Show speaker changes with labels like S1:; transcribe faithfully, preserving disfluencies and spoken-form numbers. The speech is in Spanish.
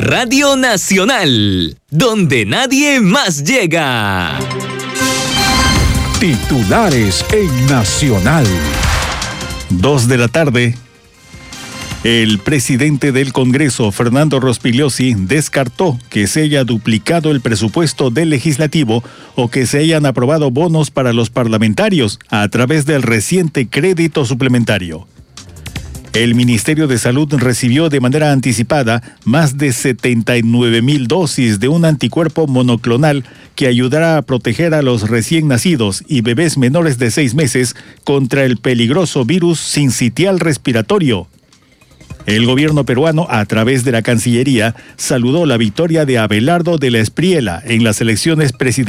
S1: Radio Nacional, donde nadie más llega.
S2: Titulares en Nacional. Dos de la tarde. El presidente del Congreso, Fernando Rospigliosi, descartó que se haya duplicado el presupuesto del legislativo o que se hayan aprobado bonos para los parlamentarios a través del reciente crédito suplementario. El Ministerio de Salud recibió de manera anticipada más de setenta y nueve mil dosis de un anticuerpo monoclonal que ayudará a proteger a los recién nacidos y bebés menores de seis meses contra el peligroso virus sincitial respiratorio. El gobierno peruano, a través de la Cancillería, saludó la victoria de Abelardo de la Espriella en las elecciones presidenciales